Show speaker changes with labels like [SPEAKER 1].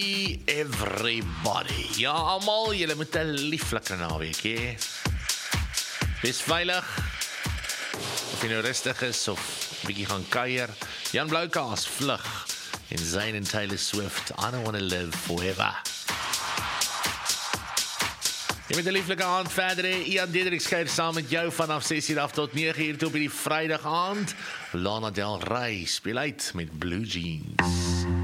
[SPEAKER 1] Everybody. Ja, almal, julle moet 'n lieflike naweek hê. Wees veilig. Of jy nou rustig is of bietjie gaan kuier. Jan Bloukaas vlug en Zayn en Taylor Swift. I don't want to live forever. Jy met 'n lieflike aand verder hê. Ian Diederik skuif saam met jou vanaf 6:00 af tot 9:00 toe op die Vrydag aand. Lana Del Rey speel uit met Blue Jeans.